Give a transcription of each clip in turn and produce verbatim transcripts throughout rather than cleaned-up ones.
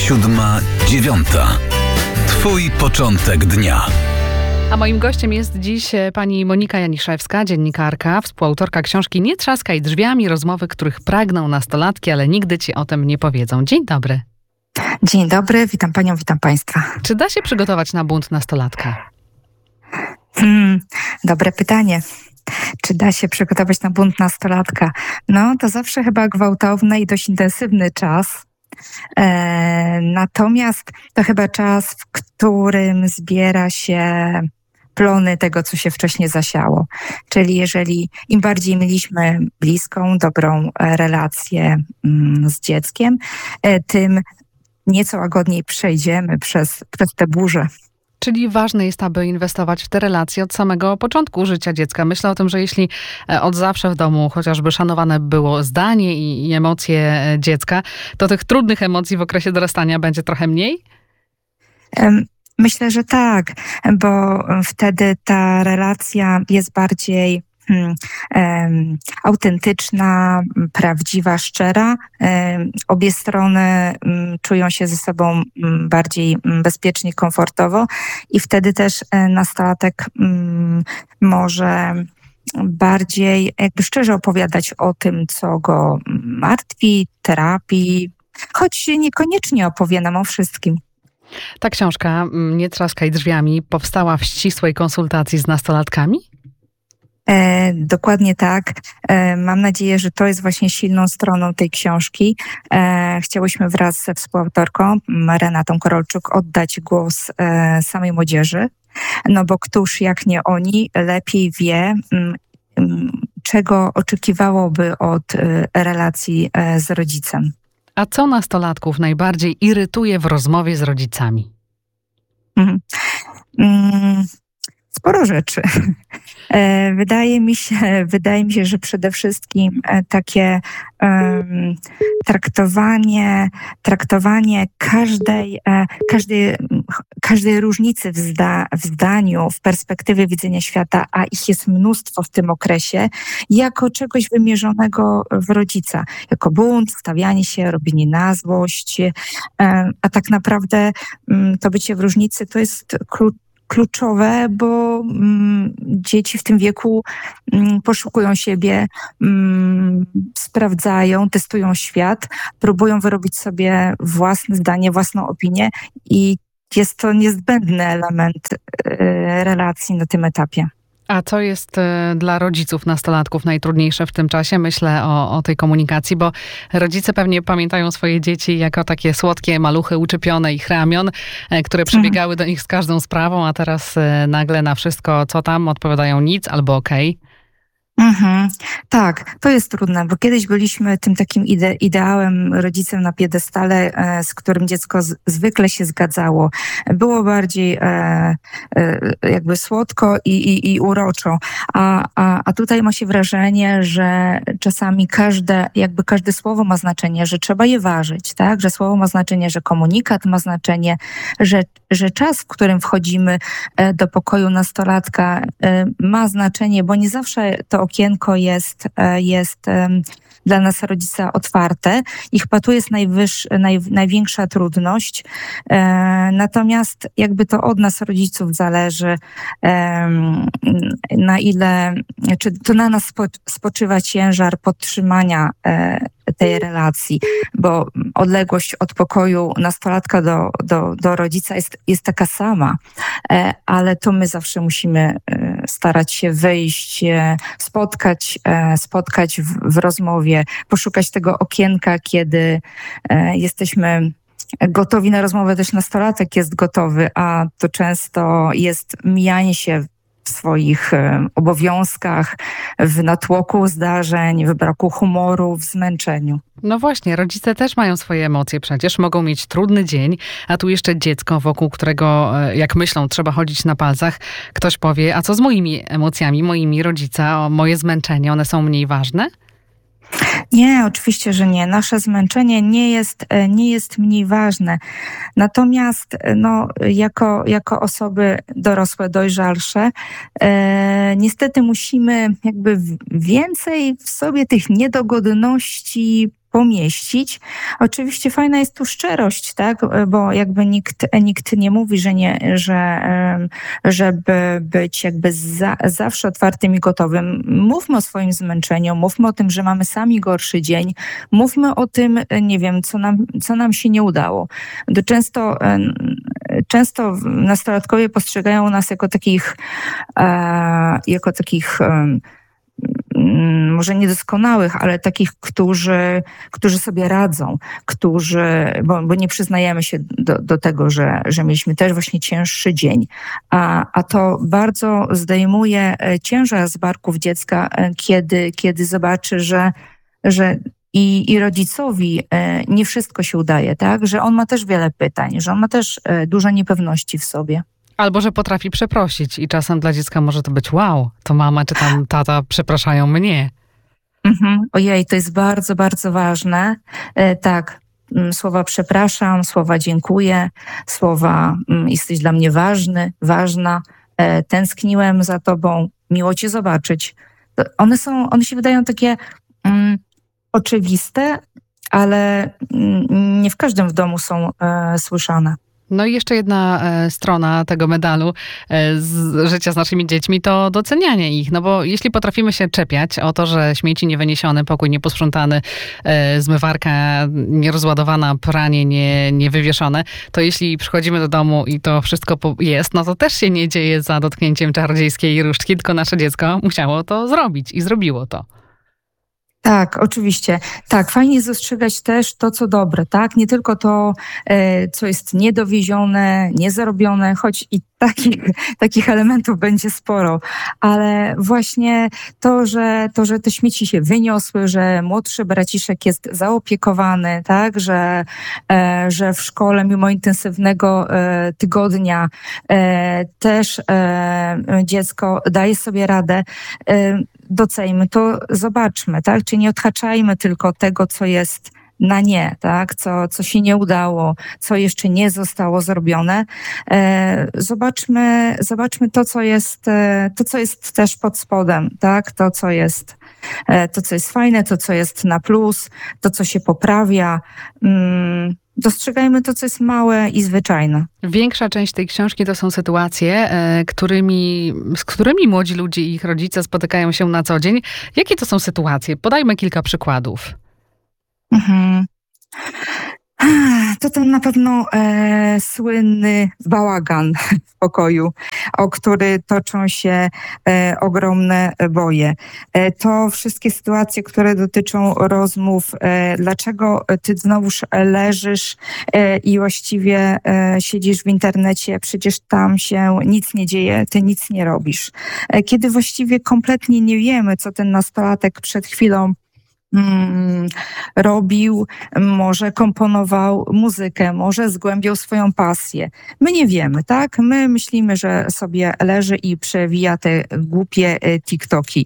Siódma, dziewiąta. Twój początek dnia. A moim gościem jest dziś pani Monika Janiszewska, dziennikarka, współautorka książki Nie trzaskaj drzwiami, rozmowy, których pragną nastolatki, ale nigdy ci o tym nie powiedzą. Dzień dobry. Dzień dobry, witam panią, witam państwa. Czy da się przygotować na bunt nastolatka? Hmm, dobre pytanie. Czy da się przygotować na bunt nastolatka? No, to zawsze chyba gwałtowny i dość intensywny czas. E, natomiast to chyba czas, w którym zbiera się plony tego, co się wcześniej zasiało. Czyli jeżeli im bardziej mieliśmy bliską, dobrą relację mm, z dzieckiem, e, tym nieco łagodniej przejdziemy przez, przez te burze. Czyli ważne jest, aby inwestować w te relacje od samego początku życia dziecka. Myślę o tym, że jeśli od zawsze w domu chociażby szanowane było zdanie i, i emocje dziecka, to tych trudnych emocji w okresie dorastania będzie trochę mniej? Myślę, że tak, bo wtedy ta relacja jest bardziej Hmm, um, autentyczna, prawdziwa, szczera. Um, obie strony um, czują się ze sobą um, bardziej um, bezpiecznie, komfortowo i wtedy też um, nastolatek um, może bardziej jakby szczerze opowiadać o tym, co go martwi, terapii, choć niekoniecznie opowie nam o wszystkim. Ta książka, Nie trzaskaj drzwiami, powstała w ścisłej konsultacji z nastolatkami? E, dokładnie tak. E, mam nadzieję, że to jest właśnie silną stroną tej książki. E, chciałyśmy wraz ze współautorką Renatą Korolczuk oddać głos e, samej młodzieży, no bo któż jak nie oni lepiej wie, m, m, czego oczekiwałoby od e, relacji e, z rodzicem. A co nastolatków najbardziej irytuje w rozmowie z rodzicami? Mm. Mm. Sporo rzeczy. Wydaje mi się, wydaje mi się, że przede wszystkim takie um, traktowanie, traktowanie każdej, każdej, każdej różnicy w, zda, w zdaniu, w perspektywie widzenia świata, a ich jest mnóstwo w tym okresie, jako czegoś wymierzonego w rodzica. Jako bunt, stawianie się, robienie na złość, a tak naprawdę to bycie w różnicy to jest klucz kluczowe, bo mm, dzieci w tym wieku mm, poszukują siebie, mm, sprawdzają, testują świat, próbują wyrobić sobie własne zdanie, własną opinię i jest to niezbędny element y, relacji na tym etapie. A co jest dla rodziców nastolatków najtrudniejsze w tym czasie? Myślę o, o tej komunikacji, bo rodzice pewnie pamiętają swoje dzieci jako takie słodkie maluchy uczepione ich ramion, które przybiegały do nich z każdą sprawą, a teraz nagle na wszystko, co tam, odpowiadają nic albo okej. Okay. Mhm. Tak, to jest trudne, bo kiedyś byliśmy tym takim ide- ideałem, rodzicem na piedestale, e, z którym dziecko z- zwykle się zgadzało. Było bardziej e, e, jakby słodko i, i, i uroczo, a, a, a tutaj ma się wrażenie, że czasami każde, jakby każde słowo ma znaczenie, że trzeba je ważyć, tak? Że słowo ma znaczenie, że komunikat ma znaczenie, że, że czas, w którym wchodzimy e, do pokoju nastolatka e, ma znaczenie, bo nie zawsze to okienko jest, jest dla nas rodzica otwarte i chyba tu jest najwyż, naj, największa trudność. E, natomiast jakby to od nas rodziców zależy, e, na ile, czy to na nas spo, spoczywa ciężar podtrzymania e, tej relacji, bo odległość od pokoju nastolatka do, do, do rodzica jest, jest taka sama, e, ale to my zawsze musimy e, starać się wyjść, e, spotkać, e, spotkać w, w rozmowie, poszukać tego okienka, kiedy e, jesteśmy gotowi na rozmowę, też nastolatek jest gotowy, a to często jest mijanie się w swoich e, obowiązkach, w natłoku zdarzeń, w braku humoru, w zmęczeniu. No właśnie, rodzice też mają swoje emocje przecież, mogą mieć trudny dzień, a tu jeszcze dziecko, wokół którego, jak myślą, trzeba chodzić na palcach. Ktoś powie, a co z moimi emocjami, moimi rodzica, moje zmęczenie, one są mniej ważne? Nie, oczywiście, że nie. Nasze zmęczenie nie jest, nie jest mniej ważne. Natomiast no, jako, jako osoby dorosłe, dojrzalsze, e, niestety musimy jakby więcej w sobie tych niedogodności pomieścić. Oczywiście fajna jest tu szczerość, tak? Bo jakby nikt, nikt nie mówi, że nie, że, em, żeby być jakby za, zawsze otwartym i gotowym. Mówmy o swoim zmęczeniu, mówmy o tym, że mamy sami gorszy dzień, mówmy o tym, nie wiem, co nam, co nam się nie udało. To często, em, często nastolatkowie postrzegają nas jako takich, e, jako takich em, mm, może niedoskonałych, ale takich, którzy, którzy sobie radzą, którzy, bo, bo nie przyznajemy się do, do tego, że, że mieliśmy też właśnie cięższy dzień. A, a to bardzo zdejmuje e, ciężar z barków dziecka, e, kiedy, kiedy zobaczy, że, że i, i rodzicowi e, nie wszystko się udaje, tak? Że on ma też wiele pytań, że on ma też e, dużo niepewności w sobie. Albo że potrafi przeprosić i czasem dla dziecka może to być wow, to mama czy tam tata przepraszają mnie. Mhm. Ojej, to jest bardzo, bardzo ważne. E, tak, mm, słowa przepraszam, słowa dziękuję, słowa mm, jesteś dla mnie ważny, ważna, e, tęskniłem za tobą, miło cię zobaczyć. To one są, one się wydają takie mm, oczywiste, ale mm, nie w każdym w domu są e, słyszane. No i jeszcze jedna e, strona tego medalu e, z życia z naszymi dziećmi to docenianie ich. No bo jeśli potrafimy się czepiać o to, że śmieci niewyniesione, pokój nieposprzątany, e, zmywarka nierozładowana, pranie nie, niewywieszone, to jeśli przychodzimy do domu i to wszystko po- jest, no to też się nie dzieje za dotknięciem czarodziejskiej różdżki, tylko nasze dziecko musiało to zrobić i zrobiło to. Tak, oczywiście. Tak, fajnie jest dostrzegać też to, co dobre, tak? Nie tylko to, e, co jest niedowiezione, niezarobione, choć i takich, takich elementów będzie sporo, ale właśnie to, że, to, że te śmieci się wyniosły, że młodszy braciszek jest zaopiekowany, tak? Że, e, że w szkole mimo intensywnego e, tygodnia e, też e, dziecko daje sobie radę. E, Doceńmy to, zobaczmy, tak? Czyli nie odhaczajmy tylko tego, co jest na nie, tak? Co, co się nie udało, co jeszcze nie zostało zrobione. E, zobaczmy, zobaczmy to, co jest, e, to, co jest też pod spodem, tak? To, co jest, e, to, co jest fajne, to, co jest na plus, to, co się poprawia. Mm, dostrzegajmy to, co jest małe i zwyczajne. Większa część tej książki to są sytuacje, e, którymi, z którymi młodzi ludzie i ich rodzice spotykają się na co dzień. Jakie to są sytuacje? Podajmy kilka przykładów. Mhm. To ten na pewno e, słynny bałagan w pokoju, o który toczą się e, ogromne boje. E, to wszystkie sytuacje, które dotyczą rozmów, e, dlaczego ty znowuż leżysz e, i właściwie e, siedzisz w internecie, przecież tam się nic nie dzieje, ty nic nie robisz. E, kiedy właściwie kompletnie nie wiemy, co ten nastolatek przed chwilą Mm, robił, może komponował muzykę, może zgłębiał swoją pasję. My nie wiemy, tak? My myślimy, że sobie leży i przewija te głupie e, TikToki.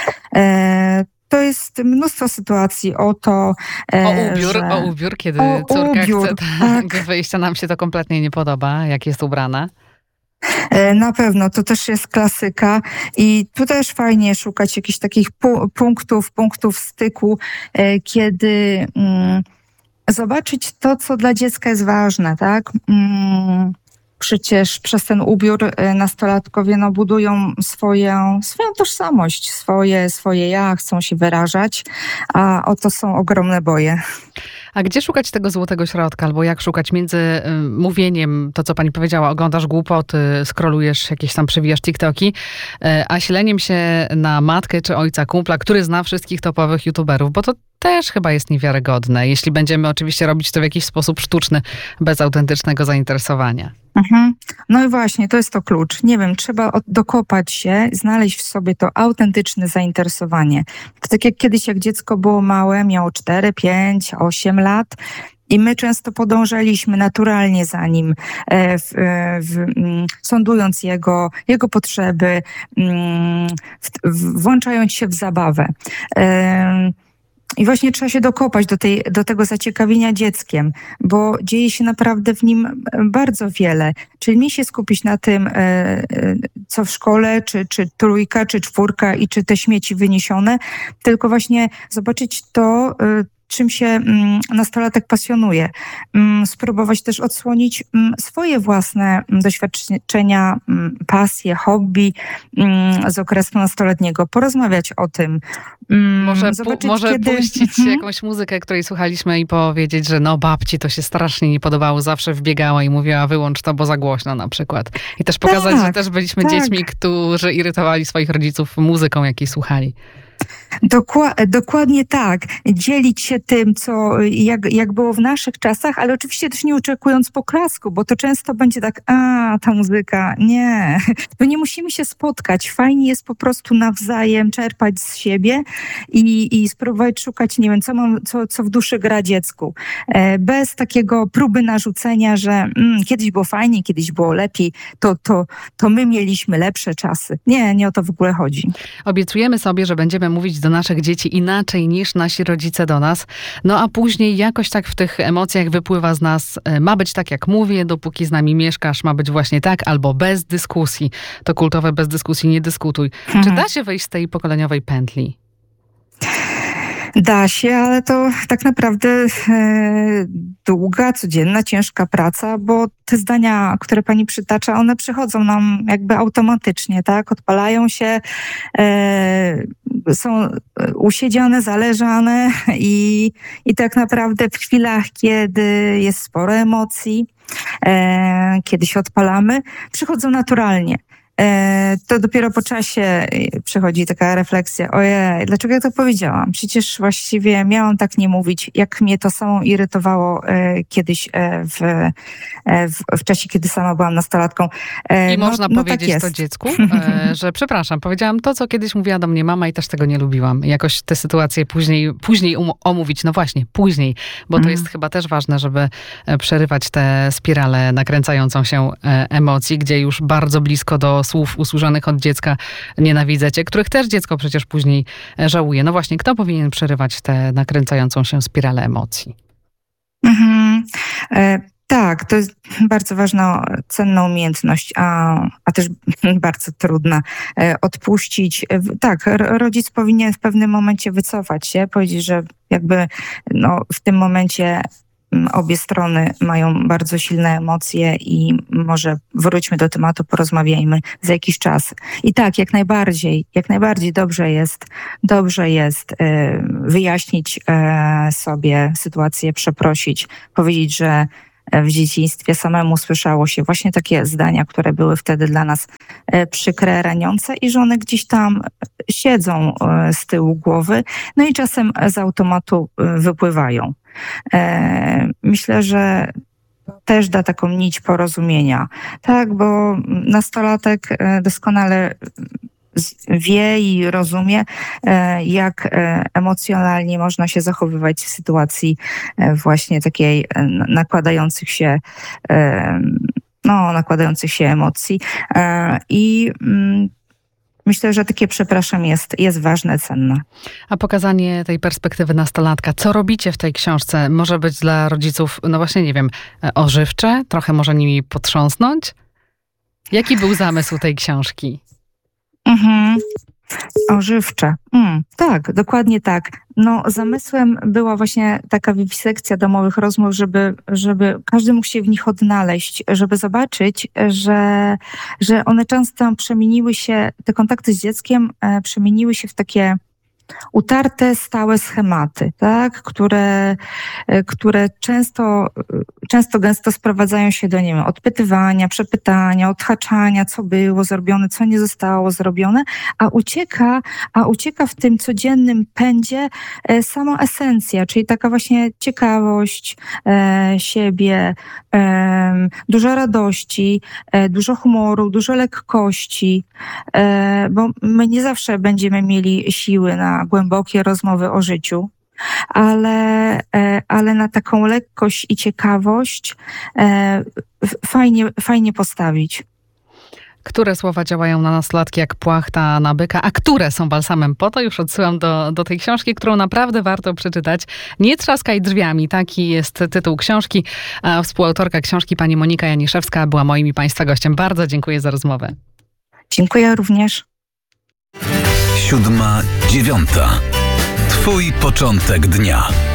E, to jest mnóstwo sytuacji o to, e, O ubiór, że... o ubiór, kiedy O córka ubiór, chce tak, tak. wyjść, a nam się to kompletnie nie podoba, jak jest ubrana. E, Na pewno, to też jest klasyka i tu też fajnie szukać jakichś takich pu- punktów, punktów styku, e, kiedy mm, zobaczyć to, co dla dziecka jest ważne, tak? Mm, przecież przez ten ubiór e, nastolatkowie no, budują swoją, swoją tożsamość, swoje, swoje ja, chcą się wyrażać, a oto są ogromne boje. A gdzie szukać tego złotego środka? Albo jak szukać między y, mówieniem, to co pani powiedziała, oglądasz głupoty, skrolujesz jakieś tam, przewijasz TikToki, y, a sileniem się na matkę czy ojca kumpla, który zna wszystkich topowych youtuberów, bo to też chyba jest niewiarygodne, jeśli będziemy oczywiście robić to w jakiś sposób sztuczny, bez autentycznego zainteresowania. Mhm. No i właśnie, to jest to klucz. Nie wiem, trzeba od- dokopać się, znaleźć w sobie to autentyczne zainteresowanie. To tak jak kiedyś, jak dziecko było małe, miało cztery, pięć, osiem lat i my często podążaliśmy naturalnie za nim, e, w, e, w, mm, sądując jego, jego potrzeby, mm, w, w, włączając się w zabawę. Em, I właśnie trzeba się dokopać do, tej, do tego zaciekawienia dzieckiem, bo dzieje się naprawdę w nim bardzo wiele. Czyli nie się skupić na tym, e, e, co w szkole, czy, czy trójka, czy czwórka i czy te śmieci wyniesione, tylko właśnie zobaczyć to, e, czym się mm, nastolatek pasjonuje. Mm, spróbować też odsłonić mm, swoje własne mm, doświadczenia, mm, pasje, hobby mm, z okresu nastoletniego. Porozmawiać o tym. Mm, Może, pu- zobaczyć, może kiedy... puścić Mhm. jakąś muzykę, której słuchaliśmy i powiedzieć, że no babci to się strasznie nie podobało, zawsze wbiegała i mówiła wyłącz to, bo za głośno na przykład. I też pokazać, Tak, że też byliśmy tak. dziećmi, którzy irytowali swoich rodziców muzyką, jakiej słuchali. Dokła- dokładnie tak. Dzielić się tym, co, jak, jak było w naszych czasach, ale oczywiście też nie oczekując poklasku, bo to często będzie tak, a ta muzyka, nie. To nie musimy się spotkać. Fajnie jest po prostu nawzajem czerpać z siebie i, i spróbować szukać, nie wiem, co, mam, co, co w duszy gra dziecku. E, bez takiego próby narzucenia, że mm, kiedyś było fajnie, kiedyś było lepiej, to, to, to my mieliśmy lepsze czasy. Nie, nie o to w ogóle chodzi. Obiecujemy sobie, że będziemy mówić do naszych dzieci inaczej niż nasi rodzice do nas. No a później jakoś tak w tych emocjach wypływa z nas, e, ma być tak jak mówię, dopóki z nami mieszkasz, ma być właśnie tak, albo bez dyskusji. To kultowe bez dyskusji, nie dyskutuj. Mhm. Czy da się wyjść z tej pokoleniowej pętli? Da się, ale to tak naprawdę e, długa, codzienna, ciężka praca, bo te zdania, które pani przytacza, one przychodzą nam jakby automatycznie, tak? Odpalają się, e, są usiedziane, zależane i, i tak naprawdę w chwilach, kiedy jest sporo emocji, e, kiedy się odpalamy, przychodzą naturalnie. E, to dopiero po czasie przychodzi taka refleksja, ojej, dlaczego ja to powiedziałam? Przecież właściwie miałam tak nie mówić, jak mnie to samo irytowało e, kiedyś e, w, e, w, w czasie, kiedy sama byłam nastolatką. E, I no, można no tak powiedzieć jest. to dziecku, e, że przepraszam, powiedziałam to, co kiedyś mówiła do mnie mama i też tego nie lubiłam. Jakoś te sytuacje później, później um- omówić, no właśnie, później, bo to Mhm. jest chyba też ważne, żeby e, przerywać tę spiralę nakręcającą się e, emocji, gdzie już bardzo blisko do słów usłyszanych od dziecka nienawidzę cię, których też dziecko przecież później e, żałuje. No właśnie, kto powinien przerywać tę nakręcającą się spiralę emocji? Mhm. E, tak, to jest bardzo ważna, cenna umiejętność, a, a też bardzo trudna. E, odpuścić. E, w- tak, r- rodzic powinien w pewnym momencie wycofać się, powiedzieć, że jakby no, w tym momencie mm, obie strony mają bardzo silne emocje i może wróćmy do tematu, porozmawiajmy za jakiś czas. I tak, jak najbardziej, jak najbardziej dobrze jest, dobrze jest e, wyjaśnić e, sobie sytuację, przeprosić, powiedzieć, że w dzieciństwie samemu słyszało się właśnie takie zdania, które były wtedy dla nas e, przykre, raniące i że one gdzieś tam siedzą e, z tyłu głowy, no i czasem z automatu e, wypływają. E, Myślę, że też da taką nić porozumienia, tak, bo nastolatek e, doskonale z- wie i rozumie, e, jak e, emocjonalnie można się zachowywać w sytuacji e, właśnie takiej e, nakładających się e, no, nakładających się emocji. E, I mm, myślę, że takie przepraszam jest, jest ważne, cenne. A pokazanie tej perspektywy nastolatka, co robicie w tej książce, może być dla rodziców, no właśnie nie wiem, e, ożywcze, trochę może nimi potrząsnąć? Jaki był zamysł tej książki? Mhm. Ożywcze. Mm, tak, dokładnie tak. No, zamysłem była właśnie taka wiwisekcja domowych rozmów, żeby, żeby każdy mógł się w nich odnaleźć, żeby zobaczyć, że, że one często przemieniły się, te kontakty z dzieckiem e, przemieniły się w takie utarte, stałe schematy, tak? które, e, które często, często gęsto sprowadzają się do, nie wiem, odpytywania, przepytania, odhaczania, co było zrobione, co nie zostało zrobione, a ucieka, a ucieka w tym codziennym pędzie e, sama esencja, czyli taka właśnie ciekawość e, siebie, e, dużo radości, e, dużo humoru, dużo lekkości, e, bo my nie zawsze będziemy mieli siły na głębokie rozmowy o życiu, ale, e, ale na taką lekkość i ciekawość e, f- fajnie, fajnie postawić. Które słowa działają na nastolatki jak płachta na byka, a które są balsamem? Po to już odsyłam do, do tej książki, którą naprawdę warto przeczytać. Nie trzaskaj drzwiami, taki jest tytuł książki. A współautorka książki, pani Monika Janiszewska, była moim i państwa gościem. Bardzo dziękuję za rozmowę. Dziękuję również. Siódma, dziewiąta. Twój początek dnia.